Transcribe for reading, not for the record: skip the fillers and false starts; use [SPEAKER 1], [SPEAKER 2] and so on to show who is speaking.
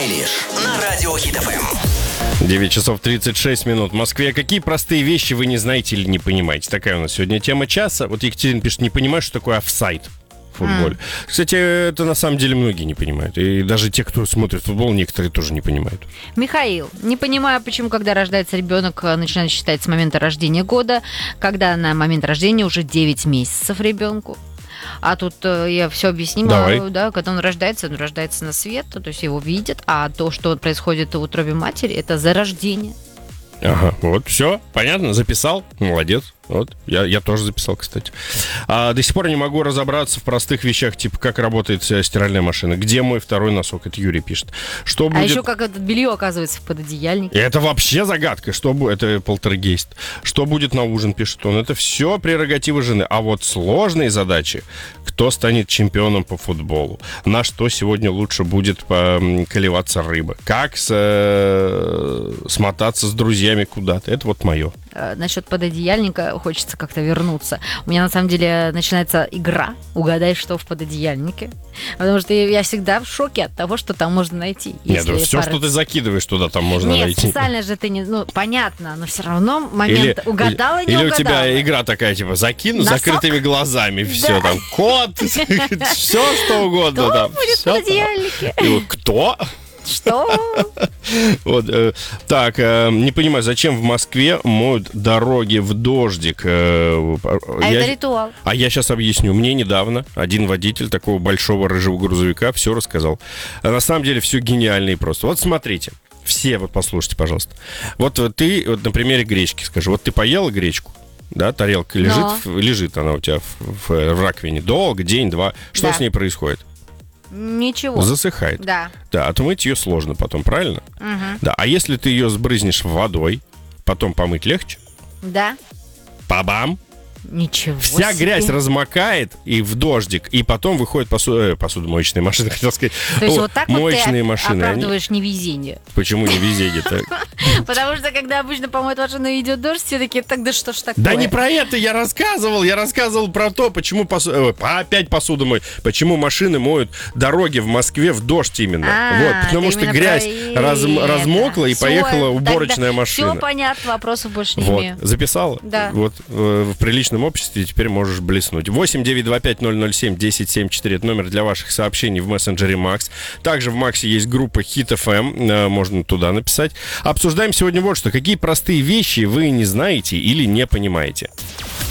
[SPEAKER 1] Айлиш на радио Хит ФМ.
[SPEAKER 2] 9 часов 36 минут в Москве. Какие простые вещи вы не знаете или не понимаете? Такая у нас сегодня тема часа. Вот Екатерина пишет, не понимаю, что такое офсайд в футболе. Кстати, это на самом деле многие не понимают. И даже те, кто смотрит футбол, некоторые тоже не понимают.
[SPEAKER 3] Михаил, не понимаю, почему, когда рождается ребенок, начинают считать с момента рождения года, когда на момент рождения уже 9 месяцев ребенку. А тут я все объяснила,
[SPEAKER 2] Давай.
[SPEAKER 3] да, когда он рождается на свет, то есть его видят, а то, что происходит в утробе матери, это зарождение.
[SPEAKER 2] Ага, вот, все, понятно, записал, молодец. Вот, я тоже записал, кстати. До сих пор не могу разобраться в простых вещах, типа, как работает стиральная машина. Где мой второй носок? Это Юрий пишет. Что будет...
[SPEAKER 3] А еще как это белье оказывается в пододеяльнике.
[SPEAKER 2] Это вообще загадка. Это полтергейст. Что будет на ужин, пишет он. Это все прерогативы жены. А вот сложные задачи. Кто станет чемпионом по футболу? На что сегодня лучше будет колеваться рыба? Как смотаться с друзьями куда-то? Это вот мое.
[SPEAKER 3] Насчет пододеяльника хочется как-то вернуться. У меня на самом деле начинается игра «Угадай, что в пододеяльнике». Потому что я всегда в шоке от того, что там можно найти.
[SPEAKER 2] Нет, ну все, что ты закидываешь туда, там можно
[SPEAKER 3] Нет,
[SPEAKER 2] найти.
[SPEAKER 3] специально же ты не... Ну, понятно, но все равно момент угадала, не угадала.
[SPEAKER 2] Или у тебя игра такая, типа, закину
[SPEAKER 3] Носок?
[SPEAKER 2] закрытыми глазами. Все там, кот, все что угодно.
[SPEAKER 3] Кто
[SPEAKER 2] там,
[SPEAKER 3] будет в
[SPEAKER 2] всё там.
[SPEAKER 3] пододеяльнике?
[SPEAKER 2] И вот, кто?
[SPEAKER 3] Что?
[SPEAKER 2] Вот, так, не понимаю, зачем в Москве моют дороги в дождик?
[SPEAKER 3] Это ритуал.
[SPEAKER 2] А я сейчас объясню. Мне недавно один водитель такого большого рыжего грузовика все рассказал. На самом деле все гениально и просто. Вот смотрите. Все, вот послушайте, пожалуйста. Вот ты, вот на примере гречки скажу. Вот ты поела гречку, да, тарелка лежит она у тебя в раковине долго, день-два. Что
[SPEAKER 3] Да.
[SPEAKER 2] с ней происходит?
[SPEAKER 3] Ничего.
[SPEAKER 2] Засыхает.
[SPEAKER 3] Да.
[SPEAKER 2] Да, отмыть ее сложно потом, правильно?
[SPEAKER 3] Угу.
[SPEAKER 2] Да, а если ты ее сбрызнешь водой, потом помыть легче?
[SPEAKER 3] Да.
[SPEAKER 2] Па-бам!
[SPEAKER 3] Ничего
[SPEAKER 2] Вся
[SPEAKER 3] себе.
[SPEAKER 2] грязь размокает и в дождик, и потом выходит посудомоечные машины, хотел сказать.
[SPEAKER 3] То есть вот так вот
[SPEAKER 2] моечные
[SPEAKER 3] ты
[SPEAKER 2] машины. Они...
[SPEAKER 3] оправдываешь невезение.
[SPEAKER 2] Почему не везде-то?
[SPEAKER 3] Потому что, когда обычно помоют машину и идет дождь, все такие, так да что ж такое?
[SPEAKER 2] Да не про это я рассказывал. Я рассказывал про то, почему опять посуду моют. Почему машины моют дороги в Москве в дождь именно. Вот, потому что грязь размокла и поехала уборочная машина.
[SPEAKER 3] Все понятно, вопросов больше не
[SPEAKER 2] Вот,
[SPEAKER 3] имею.
[SPEAKER 2] записала?
[SPEAKER 3] Да.
[SPEAKER 2] Вот, в приличном обществе теперь можешь блеснуть. 8-925-007-1074. Это номер для ваших сообщений в мессенджере Макс. Также в Максе есть группа Хит FM. Можно туда написать. Обсуждаем сегодня вот что. Какие простые вещи вы не знаете или не понимаете?